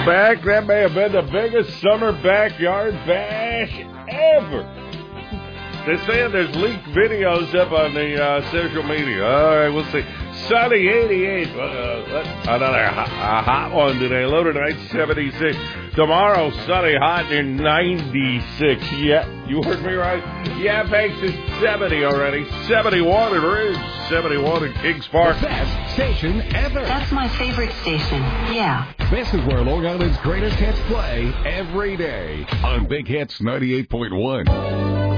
back. That may have been the biggest summer backyard bash ever. They're saying there's leaked videos up on the social media. All right, we'll see. Sunny 88. Another hot one today. Low tonight, 76. Tomorrow, sunny, hot, and 96. Yeah, you heard me right. Yeah, Banks is 70 already. 71 in Ridge. 71 in Kings Park. The best station ever. That's my favorite station. Yeah. This is where Long Island's greatest hits play every day on Big Hits 98.1.